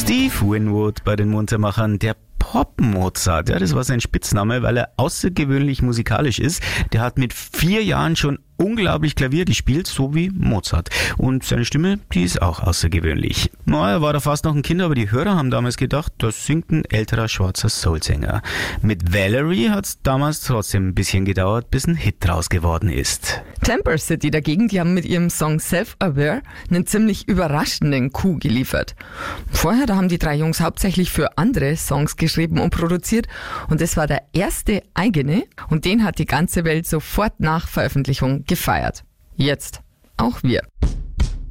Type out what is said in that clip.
Steve Winwood bei den Muntermachern, der Pop-Mozart. Ja, das war sein Spitzname, weil er außergewöhnlich musikalisch ist. Der hat mit 4 Jahren schon unglaublich Klavier gespielt, so wie Mozart. Und seine Stimme, die ist auch außergewöhnlich. Er war da fast noch ein Kind, aber die Hörer haben damals gedacht, das singt ein älterer schwarzer Soulsänger. Mit Valerie hat es damals trotzdem ein bisschen gedauert, bis ein Hit draus geworden ist. Temper City dagegen, die haben mit ihrem Song Self-Aware einen ziemlich überraschenden Coup geliefert. Vorher, da haben die 3 Jungs hauptsächlich für andere Songs geschrieben und produziert und das war der erste eigene und den hat die ganze Welt sofort nach Veröffentlichung gefeiert. Jetzt auch wir.